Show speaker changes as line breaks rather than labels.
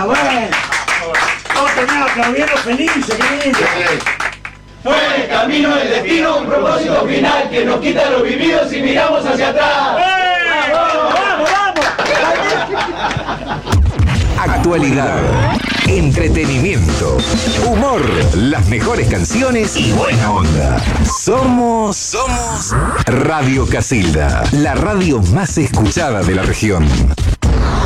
bueno. Vamos a terminar aplaudiendo felices, qué lindo.
Fue el camino del destino, un propósito final que nos quita lo vivido si miramos hacia atrás.
¡Vamos!
Actualidad, entretenimiento, humor, las mejores canciones y buena onda. Somos Radio Casilda, la radio más escuchada de la región.